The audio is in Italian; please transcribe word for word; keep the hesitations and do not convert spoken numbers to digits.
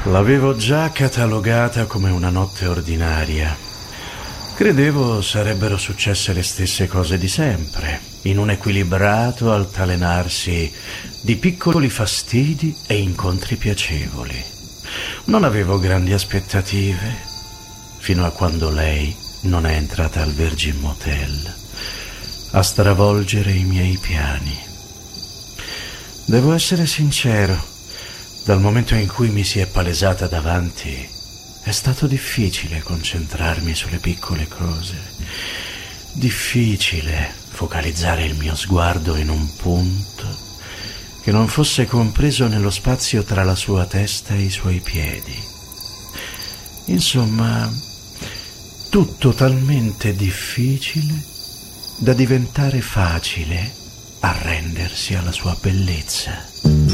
L'avevo già catalogata come una notte ordinaria. Credevo sarebbero successe le stesse cose di sempre, in un equilibrato altalenarsi di piccoli fastidi e incontri piacevoli. Non avevo grandi aspettative, fino a quando lei non è entrata al Virgin Motel a stravolgere i miei piani. Devo essere sincero. Dal momento in cui mi si è palesata davanti, è stato difficile concentrarmi sulle piccole cose. Difficile focalizzare il mio sguardo in un punto che non fosse compreso nello spazio tra la sua testa e i suoi piedi. Insomma, tutto talmente difficile da diventare facile arrendersi alla sua bellezza.